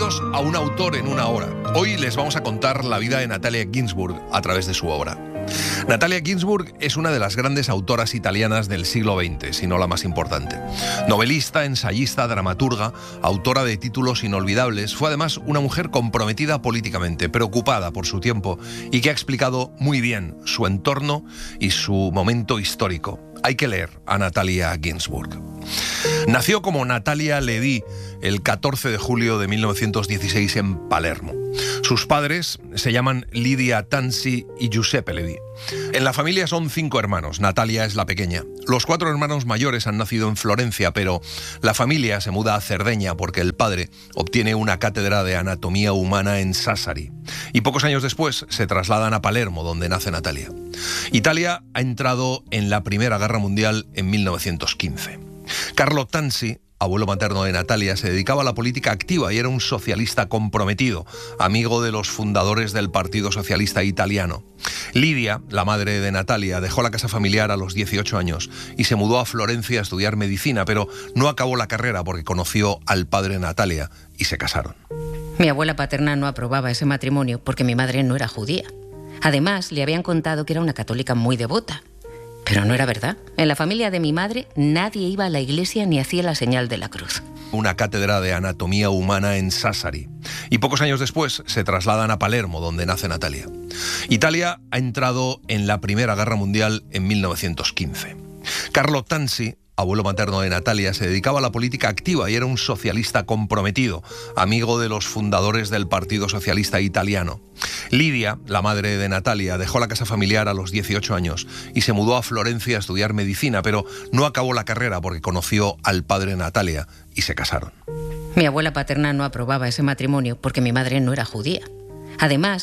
Bienvenidos a Un autor en una hora. Hoy les vamos a contar la vida de Natalia Ginzburg a través de su obra. Natalia Ginzburg es una de las grandes autoras italianas del siglo XX, si no la más importante. Novelista, ensayista, dramaturga, autora de títulos inolvidables, fue además una mujer comprometida políticamente, preocupada por su tiempo y que ha explicado muy bien su entorno y su momento histórico. Hay que leer a Natalia Ginzburg. Nació como Natalia Ledì el 14 de julio de 1916 en Palermo. Sus padres se llaman Lidia Tanzi y Giuseppe Ledì. En la familia son 5 hermanos, Natalia es la pequeña. Los 4 hermanos mayores han nacido en Florencia, pero la familia se muda a Cerdeña porque el padre obtiene una cátedra de anatomía humana en Sassari. Y pocos años después se trasladan a Palermo, donde nace Natalia. Italia ha entrado en la Primera Guerra Mundial en 1915. Carlo Tanzi, abuelo materno de Natalia, se dedicaba a la política activa y era un socialista comprometido, amigo de los fundadores del Partido Socialista Italiano. Lidia, la madre de Natalia, dejó la casa familiar a los 18 años y se mudó a Florencia a estudiar medicina, pero no acabó la carrera porque conoció al padre de Natalia y se casaron. Mi abuela paterna no aprobaba ese matrimonio porque mi madre no era judía. Además, le habían contado que era una católica muy devota. Pero no era verdad. En la familia de mi madre nadie iba a la iglesia ni hacía la señal de la cruz. Una cátedra de anatomía humana en Sassari. Y pocos años después se trasladan a Palermo, donde nace Natalia. Italia ha entrado en la Primera Guerra Mundial en 1915. Carlo Tanzi, abuelo materno de Natalia, se dedicaba a la política activa y era un socialista comprometido, amigo de los fundadores del Partido Socialista Italiano. Lidia, la madre de Natalia, dejó la casa familiar a los 18 años y se mudó a Florencia a estudiar medicina, pero no acabó la carrera porque conoció al padre de Natalia y se casaron. Mi abuela paterna no aprobaba ese matrimonio porque mi madre no era judía. Además,